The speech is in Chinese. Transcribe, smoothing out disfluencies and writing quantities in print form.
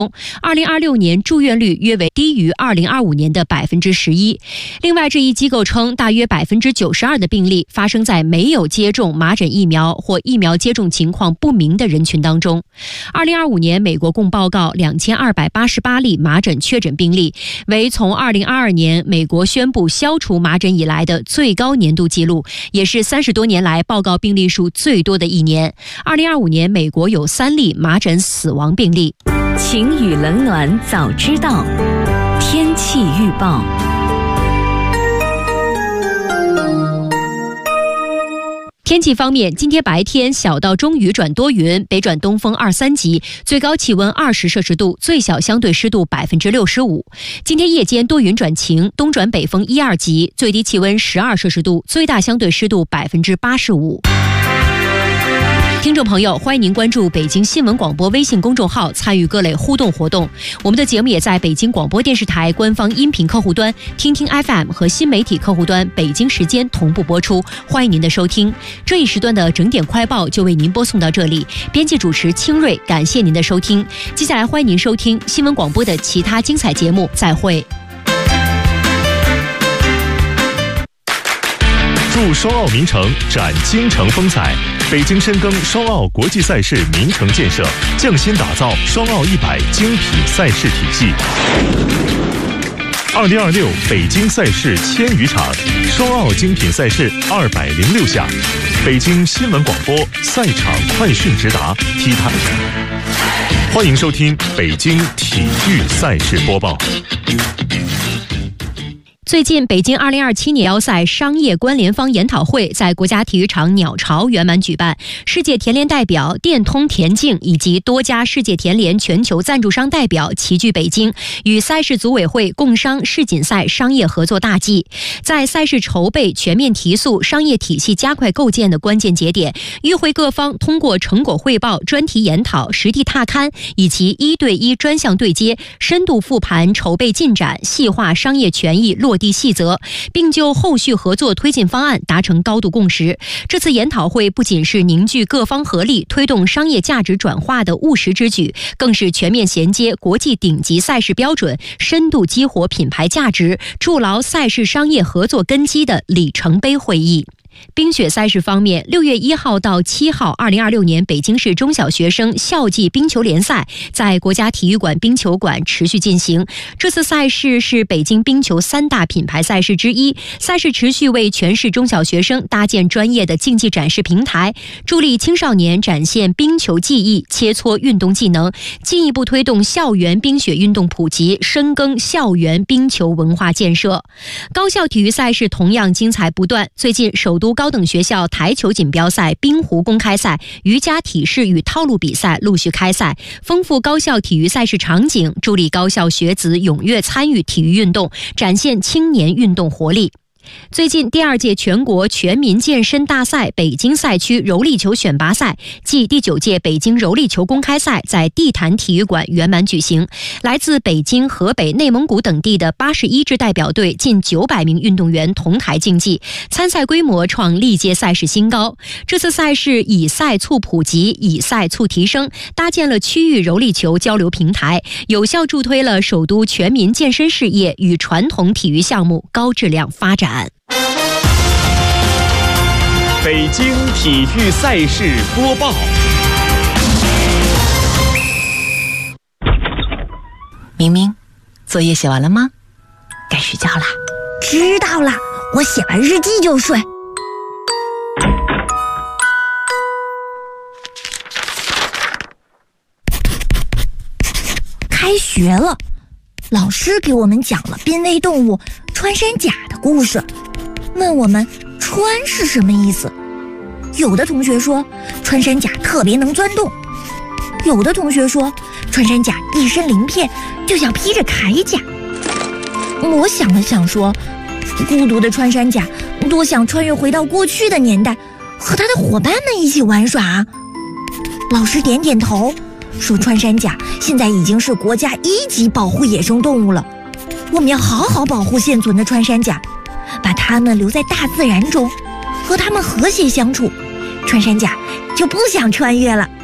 2026年住院率约为低于2025年的11%。另外，这一机构称，大约92%的病例发生在没有接种麻疹疫苗或疫苗接种情况不明的人群当中。2025年，美国共报告2288例麻疹确诊病例，为从2022年美国宣布消除麻疹以来的最高年度纪录，也是30多年来报告病例数最多的一年。2025年，美国有3例麻疹死亡病例。 晴雨冷暖早知道，天气预报。 天气方面，今天白天小到中雨转多云，北转东风2、3级，最高气温20摄氏度，最小相对湿度65%。今天夜间多云转晴，东转北风1、2级，最低气温12摄氏度，最大相对湿度85%。听众朋友，欢迎您关注北京新闻广播微信公众号，参与各类互动活动。我们的节目也在北京广播电视台官方音频客户端、听听 FM 和新媒体客户端北京时间同步播出，欢迎您的收听。这一时段的整点快报就为您播送到这里，编辑主持清瑞，感谢您的收听。接下来欢迎您收听新闻广播的其他精彩节目，再会。 祝双奥名城展京城风采，北京深耕双奥国际赛事名城建设，匠心打造双奥100精品赛事体系。2026北京赛事1000余场，双奥精品赛事206项。北京新闻广播赛场快讯直达，体坛。欢迎收听北京体育赛事播报。 最近，北京2027年腰赛商业关联方研讨会在国家体育场鸟巢圆满举办，世界田联代表、电通田径以及多家世界田联全球赞助商代表齐聚北京，与赛事组委会共商世锦赛商业合作大计。在赛事筹备、全面提速、商业体系加快构建的关键节点，与会各方通过成果汇报、专题研讨、实地踏勘以及1对1专项对接，深度复盘筹备进展，细化商业权益落地细则，并就后续合作推进方案达成高度共识。这次研讨会不仅是凝聚各方合力推动商业价值转化的务实之举，更是全面衔接国际顶级赛事标准、深度激活品牌价值、筑牢赛事商业合作根基的里程碑会议。冰雪赛事方面，6月1号到7号，2026年北京市中小学生校际冰球联赛在国家体育馆冰球馆持续进行。这次赛事是北京冰球3大品牌赛事之一，赛事持续为全市中小学生搭建专业的竞技展示平台，助力青少年展现冰球技艺，切磋运动技能，进一步推动校园冰雪运动普及，深耕校园冰球文化建设。高校体育赛事同样精彩不断，最近首都高等学校台球锦标赛、冰壶公开赛、瑜伽体式与套路比赛陆续开赛，丰富高校体育赛事场景，助力高校学子踊跃参与体育运动，展现青年运动活力。最近第2届全国全民健身大赛北京赛区柔力球选拔赛暨第9届北京柔力球公开赛在地坛体育馆圆满举行，来自北京、河北、内蒙古等地的81支代表队近900名运动员同台竞技，参赛规模创历届赛事新高。这次赛事以赛促普及，以赛促提升，搭建了区域柔力球交流平台，有效助推了首都全民健身事业与传统体育项目高质量发展。 北京体育赛事播报。 明明，作业写完了吗？该睡觉啦。 知道了，我写完日记就睡。开学了，老师给我们讲了濒危动物穿山甲的故事，问我们穿是什么意思。有的同学说穿山甲特别能钻洞，有的同学说穿山甲一身鳞片，就像披着铠甲。我想了想说，孤独的穿山甲多想穿越回到过去的年代，和他的伙伴们一起玩耍啊。老师点点头，说穿山甲现在已经是国家1级保护野生动物了，我们要好好保护现存的穿山甲，把它们留在大自然中，和它们和谐相处，穿山甲就不想穿越了。